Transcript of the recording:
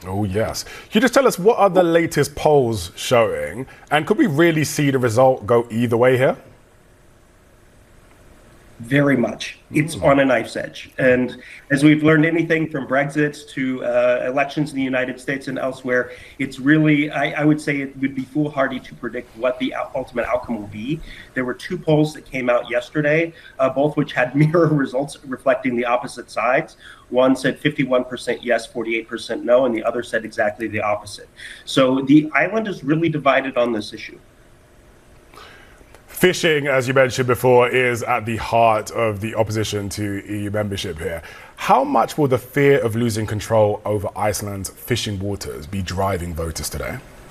Oh, yes. Can you just tell us what are the latest polls showing? And could we really see the result go either way here? Very much. It's on a knife's edge. And as we've learned anything from Brexit to elections in the United States and elsewhere, it's really, I would say it would be foolhardy to predict what the ultimate outcome will be. There were two polls that came out yesterday, both which had mirror results reflecting the opposite sides. One said 51% yes, 48% no, and the other said exactly the opposite. So the island is really divided on this issue. Fishing, as you mentioned before, is at the heart of the opposition to EU membership here. How much will the fear of losing control over Iceland's fishing waters be driving voters today?